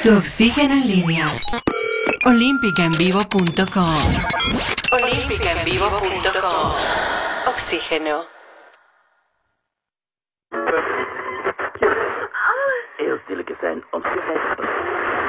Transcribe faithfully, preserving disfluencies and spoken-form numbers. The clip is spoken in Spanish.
Tu oxígeno en línea. olímpica en vivo punto com. olímpica en vivo punto com. Oxígeno. Eerst wil ik zijn ontzettend